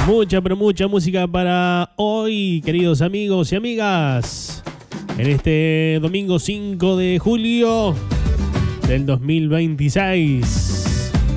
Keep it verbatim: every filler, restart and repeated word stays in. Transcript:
Mucha, pero mucha música para hoy, queridos amigos y amigas. En este domingo cinco de julio del dos mil veintiséis.